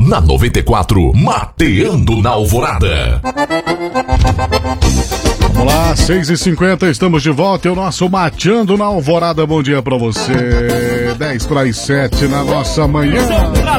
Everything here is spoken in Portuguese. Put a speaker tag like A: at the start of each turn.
A: Na 94, Mateando na Alvorada.
B: Vamos lá, 6h50, estamos de volta. É o nosso Mateando na Alvorada. Bom dia pra você. 10 para as 7 na nossa manhã.